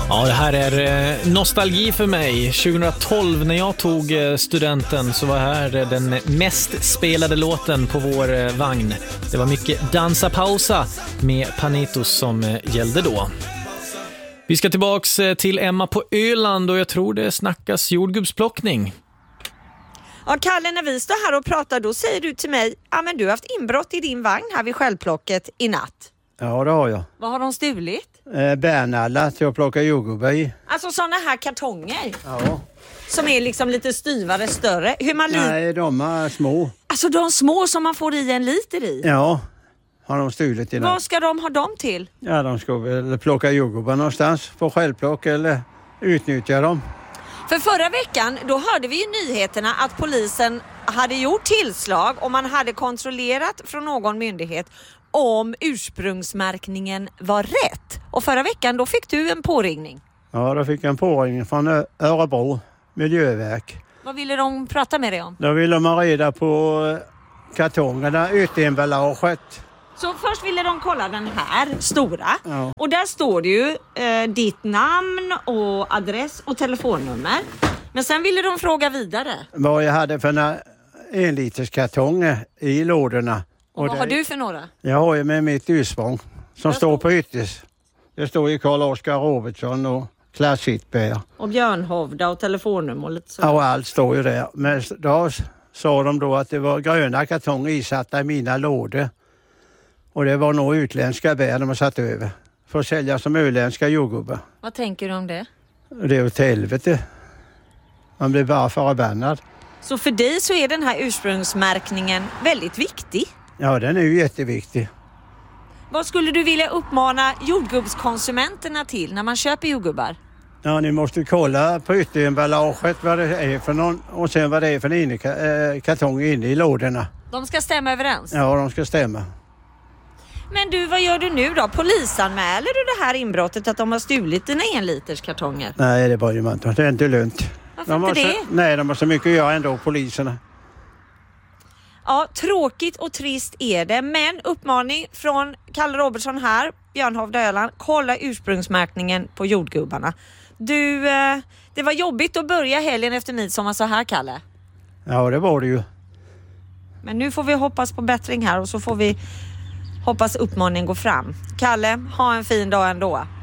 Ja, det här är nostalgi för mig. 2012 när jag tog studenten så var här den mest spelade låten på vår vagn. Det var mycket Dansa Pausa med Panitos som gällde då. Vi ska tillbaks till Emma på Öland och jag tror det snackas jordgubbsplockning. Ja, Kalle, när vi står här och pratar då säger du till mig, men du har haft inbrott i din vagn här vid självplocket i natt. Ja, det har jag. Vad har de stulit? Bärnallar till att plocka jordgubbar i. Alltså sådana här kartonger? Ja. Som är liksom lite styvare, större. Nej, de är små. Alltså de små som man får i en liter i? Ja, har de stulit i natt. Vad ska de ha dem till? Ja, de ska väl plocka jordgubbar någonstans på självplock eller utnyttja dem. För förra veckan då hörde vi i nyheterna att polisen hade gjort tillslag och man hade kontrollerat från någon myndighet om ursprungsmärkningen var rätt. Och förra veckan då fick du en påringning. Ja, då fick jag en påringning från Örebro miljöverk. Vad ville de prata med dig om? Då ville man reda på kartongerna, utemballaget. Så först ville de kolla den här stora. Ja. Och där står det ju ditt namn och adress och telefonnummer. Men sen ville de fråga vidare. Vad jag hade för några 1 liters kartonger i lådorna. Och vad har du för några? Jag har ju med mitt ursprung som står på ytterst. Det står ju Carl-Oskar Robertsson och Claes Hittberg. Och Björnhovda och telefonnummer och lite så. Ja, och allt står ju där. Men då sa de då att det var gröna kartonger isatta i mina lådor. Och det var nog utländska bär de har satt över. För att sälja som öländska jordgubbar. Vad tänker du om det? Det är åt helvete. Man blir bara förbannad. Så för dig så är den här ursprungsmärkningen väldigt viktig? Ja, den är ju jätteviktig. Vad skulle du vilja uppmana jordgubbskonsumenterna till när man köper jordgubbar? Ja, ni måste kolla på ytteremballaget vad det är för någon och sen vad det är för kartong inne i lådorna. De ska stämma överens? Ja, de ska stämma. Men du, vad gör du nu då? Polisanmäler du det här inbrottet att de har stulit dina 1 liters kartonger? Nej, det börjar man inte. Det är inte lönt. Varför inte det? Nej, de har så mycket att göra ändå, poliserna. Ja, tråkigt och trist är det. Men uppmaning från Kalle Robertsson här, Björnhovda Öland. Kolla ursprungsmärkningen på jordgubbarna. Du, det var jobbigt att börja helgen efter midsommar så här, Kalle. Ja, det var det ju. Men nu får vi hoppas på bättring här och så får vi hoppas uppmaningen går fram. Kalle, ha en fin dag ändå.